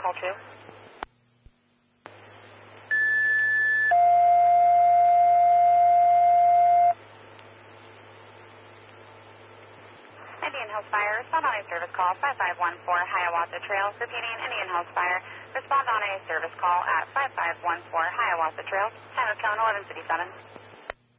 call 2. Indian Hills Fire, respond on a service call 5514 Hiawatha Trail. Repeating, Indian Hills Fire, respond on a service call at 5514 Hiawatha Trail. Time of count 11:57.